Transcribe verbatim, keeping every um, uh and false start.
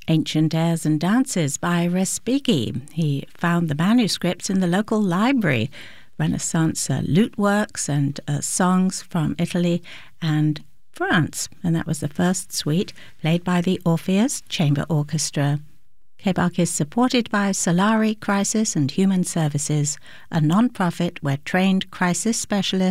Ancient Airs and Dances by Respighi. He found the manuscripts in the local library. Renaissance uh, lute works and uh, songs from Italy and France. And that was the first suite, played by the Orpheus Chamber Orchestra. K B A C is supported by Solari Crisis and Human Services, a non-profit where trained crisis specialists